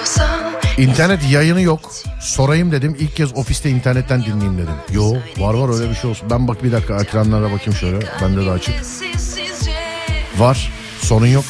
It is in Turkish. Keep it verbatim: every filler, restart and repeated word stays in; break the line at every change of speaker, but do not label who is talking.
İnternet yayını yok. Sorayım dedim. İlk kez ofiste internetten dinleyeyim dedim. Yo, var var öyle bir şey olsun. Ben bak bir dakika ekranlara bakayım şöyle. Bende de açık. Var. Sorun yok.